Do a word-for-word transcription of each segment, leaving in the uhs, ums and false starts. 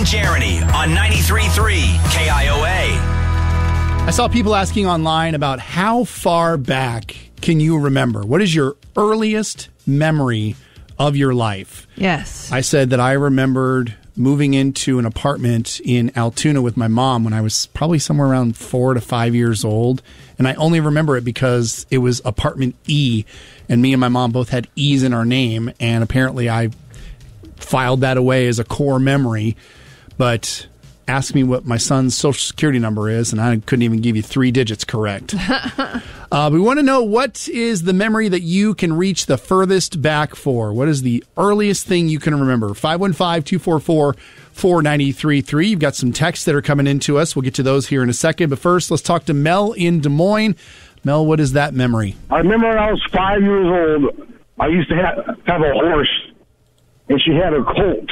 Jeremy on ninety-three point three K I O A. I saw people asking online about how far back can you remember? What is your earliest memory of your life? Yes. I said that I remembered moving into an apartment in Altoona with my mom when I was probably somewhere around four to five years old. And I only remember it because it was apartment E, and me and my mom both had E's in our name. And apparently I filed that away as a core memory. But ask me what my son's social security number is, and I couldn't even give you three digits correct. uh, we want to know, what is the memory that you can reach the furthest back for? What is the earliest thing you can remember? five one five, two four four, four nine three three. You've got some texts that are coming into us. We'll get to those here in a second. But first, let's talk to Mel in Des Moines. Mel, what is that memory? I remember when I was five years old, I used to have, have a horse, and she had a colt.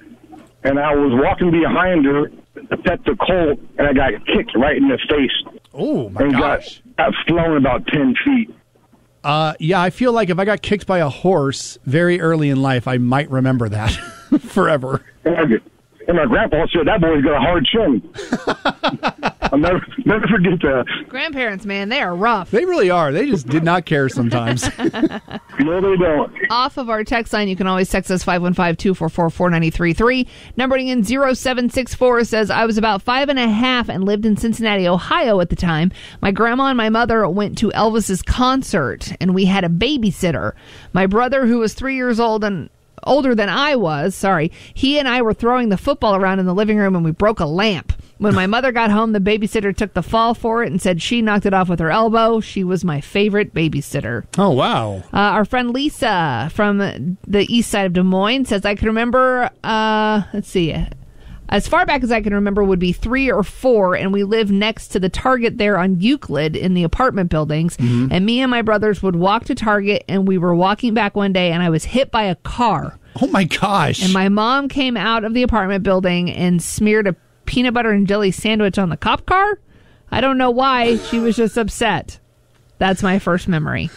And I was walking behind her to pet the colt, and I got kicked right in the face. Oh, my and gosh. Got, got flown about ten feet. Uh, yeah, I feel like if I got kicked by a horse very early in life, I might remember that forever. And, and my grandpa said, that boy's got a hard chin. I'll never, never forget that. Grandparents, man, they are rough. They really are. They just did not care sometimes. No, they don't. Off of our text line, you can always text us five one five, two four four, four nine three three. Numbering in zero seven six four says, I was about five and a half and lived in Cincinnati, Ohio at the time. My grandma and my mother went to Elvis's concert, and we had a babysitter. My brother, who was three years old and older than I was, sorry, he and I were throwing the football around in the living room, and we broke a lamp. When my mother got home, the babysitter took the fall for it and said she knocked it off with her elbow. She was my favorite babysitter. Oh, wow. Uh, our friend Lisa from the east side of Des Moines says, I can remember, uh, let's see, as far back as I can remember would be three or four, and we lived next to the Target there on Euclid in the apartment buildings. Mm-hmm. And me and my brothers would walk to Target, and we were walking back one day, and I was hit by a car. Oh, my gosh. And my mom came out of the apartment building and smeared a peanut butter and jelly sandwich on the cop car. I don't know why. She was just upset. That's my first memory.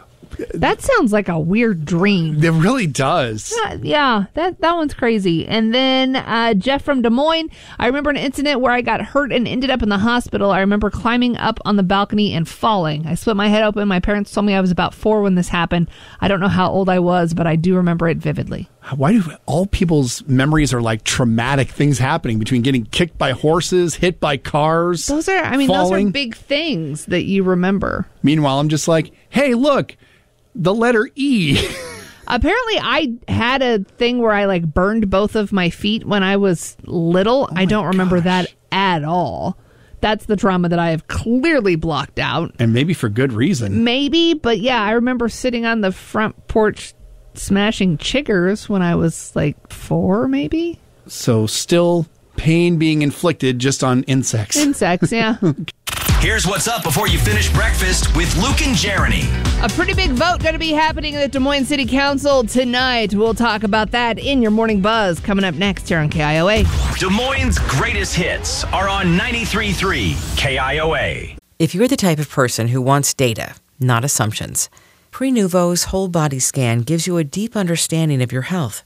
That sounds like a weird dream. It really does. Uh, yeah, that, that one's crazy. And then uh, Jeff from Des Moines, I remember an incident where I got hurt and ended up in the hospital. I remember climbing up on the balcony and falling. I split my head open. My parents told me I was about four when this happened. I don't know how old I was, but I do remember it vividly. Why do all people's memories are like traumatic things happening, between getting kicked by horses, hit by cars? Those are, I mean, falling. Those are big things that you remember. Meanwhile, I'm just like, hey, look, the letter E. Apparently, I had a thing where I like burned both of my feet when I was little. Oh I don't remember gosh. that at all. That's the trauma that I have clearly blocked out. And maybe for good reason. Maybe, but yeah, I remember sitting on the front porch smashing chiggers when I was like four, maybe. So still pain being inflicted just on insects. Insects, yeah. Here's what's up before you finish breakfast with Luke and Jeremy. A pretty big vote going to be happening in the Des Moines City Council tonight. We'll talk about that in your Morning Buzz coming up next here on K I O A. Des Moines' greatest hits are on ninety-three point three K I O A. If you're the type of person who wants data, not assumptions, Prenuvo's whole body scan gives you a deep understanding of your health.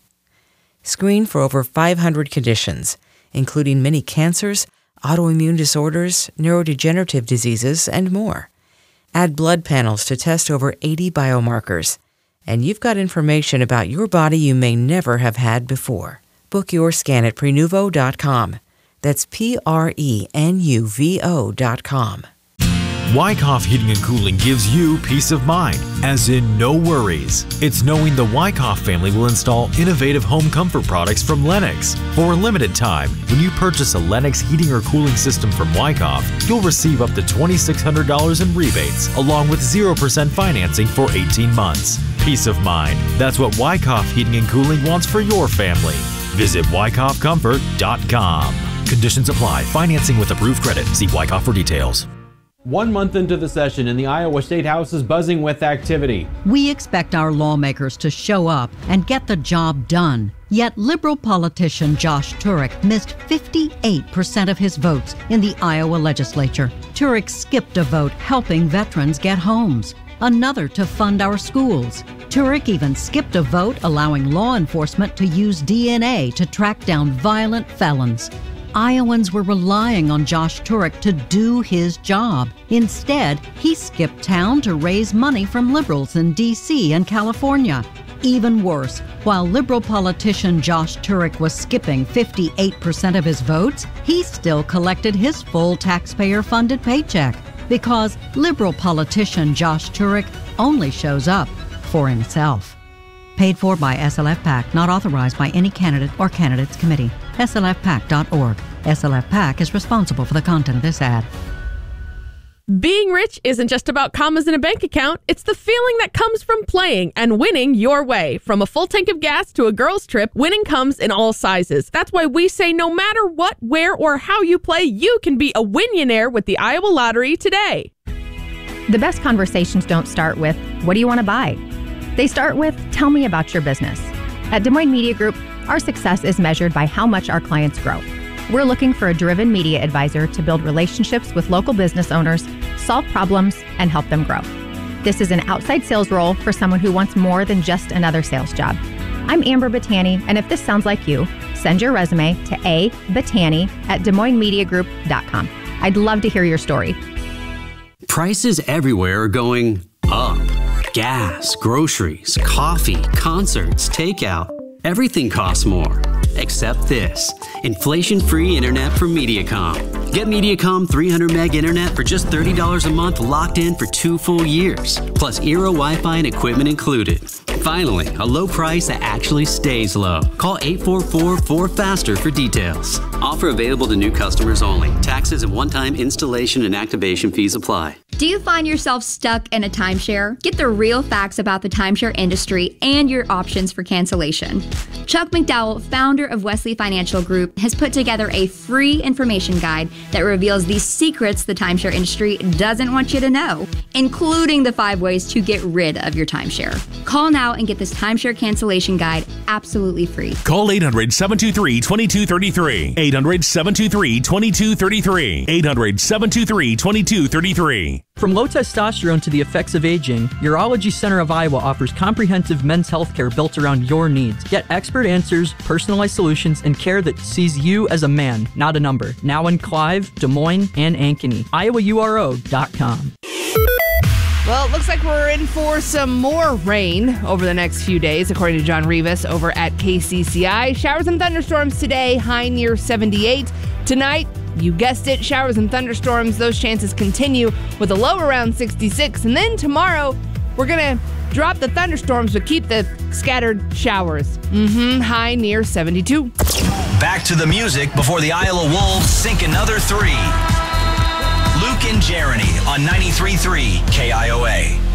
Screen for over five hundred conditions, including many cancers, autoimmune disorders, neurodegenerative diseases, and more. Add blood panels to test over eighty biomarkers, and you've got information about your body you may never have had before. Book your scan at Prenuvo dot com. That's P R E N U V O dot com. Wyckoff Heating and Cooling gives you peace of mind, as in no worries. It's knowing the Wyckoff family will install innovative home comfort products from Lennox. For a limited time, when you purchase a Lennox heating or cooling system from Wyckoff, you'll receive up to two thousand six hundred dollars in rebates, along with zero percent financing for eighteen months. Peace of mind. That's what Wyckoff Heating and Cooling wants for your family. Visit Wyckoff Comfort dot com. Conditions apply. Financing with approved credit. See Wyckoff for details. One month into the session, and the Iowa State House is buzzing with activity. We expect our lawmakers to show up and get the job done. Yet liberal politician Josh Turek missed fifty-eight percent of his votes in the Iowa legislature. Turek skipped a vote helping veterans get homes. another to fund our schools. Turek even skipped a vote allowing law enforcement to use D N A to track down violent felons. Iowans were relying on Josh Turek to do his job. Instead, he skipped town to raise money from liberals in D C and California. Even worse, while liberal politician Josh Turek was skipping fifty-eight percent of his votes, he still collected his full taxpayer-funded paycheck because liberal politician Josh Turek only shows up for himself. Paid for by S L F PAC, not authorized by any candidate or candidates committee. S L F PAC dot org. S L F PAC is responsible for the content of this ad. Being rich isn't just about commas in a bank account. It's the feeling that comes from playing and winning your way. From a full tank of gas to a girl's trip, winning comes in all sizes. That's why we say no matter what, where, or how you play, you can be a winionaire with the Iowa Lottery today. The best conversations don't start with, what do you want to buy? They start with, tell me about your business. At Des Moines Media Group, our success is measured by how much our clients grow. We're looking for a driven media advisor to build relationships with local business owners, solve problems, and help them grow. This is an outside sales role for someone who wants more than just another sales job. I'm Amber Battani, and if this sounds like you, send your resume to a battani at des moines media group dot com. I'd love to hear your story. Prices everywhere are going up. Gas, groceries, coffee, concerts, takeout. Everything costs more. Except this. Inflation-free internet from Mediacom. Get Mediacom three hundred meg internet for just thirty dollars a month, locked in for two full years. Plus Eero Wi-Fi and equipment included. Finally, a low price that actually stays low. Call eight four four, four faster for details. Offer available to new customers only. Taxes and one-time installation and activation fees apply. Do you find yourself stuck in a timeshare? Get the real facts about the timeshare industry and your options for cancellation. Chuck McDowell, founder of Wesley Financial Group, has put together a free information guide that reveals the secrets the timeshare industry doesn't want you to know, including the five ways to get rid of your timeshare. Call now and get this timeshare cancellation guide absolutely free. Call eight hundred, seven two three, two two three three. eight hundred, seven two three, two two three three. eight hundred, seven two three, two two three three. From low testosterone to the effects of aging, Urology Center of Iowa offers comprehensive men's health care built around your needs. Get expert answers, personalized solutions, and care that sees you as a man, not a number. Now in Clive, Des Moines, and Ankeny. Iowa U R O dot com. Well, it looks like we're in for some more rain over the next few days, according to John Rivas over at K C C I. Showers and thunderstorms today, high near seventy-eight. Tonight, you guessed it, showers and thunderstorms. Those chances continue with a low around sixty-six. And then tomorrow, we're going to drop the thunderstorms but keep the scattered showers. Mm-hmm, high near seventy-two. Back to the music before the Iowa Wolves sink another three. Luke and Jeremy on ninety-three point three K I O A.